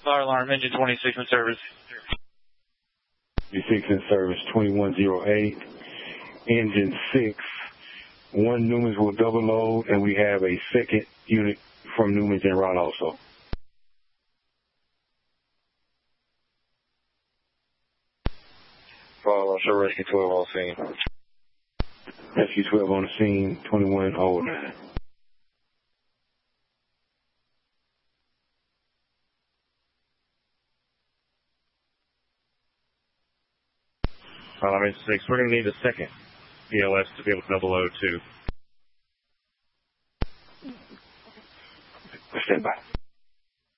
Fire alarm, engine 26 in service. 26 in service, 2108. Engine 6. 1 Newman's will double load, and we have a second unit from Newman's en route also. Follow, show Rescue 12 on scene. Rescue 12 on the scene, 2109. Alarm 6, we're going to need a second PLS to be able to double load too. Stand by.